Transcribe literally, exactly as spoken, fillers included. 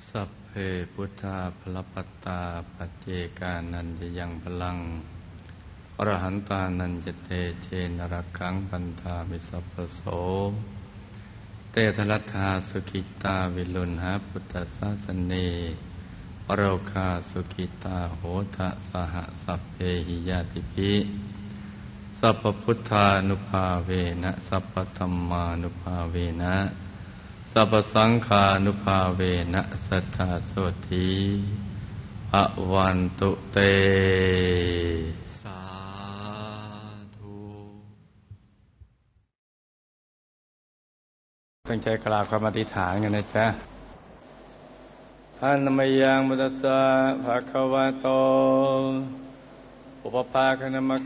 สัพเพพุทธาภลปัตตาปัจเจกานันจะยังพลังอรหันตานันจะเตเชนรักขังปันธามิสัพพโสเตทลัทธาสุขิตาวิลุณหาพุทธศาสเนปโรคาสุขิตาโหทะสหสัพเพหิยาติภิสัพพพุทธานุภาเวนะสัพพธัมมานุภาเวนะสัพพสังฆานุภาเวนะสัทธาโสธีภวันตุเตสาธุตั้งใจกราบคำอธิษฐานกันนะจ๊ะอะนะมะยังพุทธัสสะภะคะวะโตอุปปาคนะมะ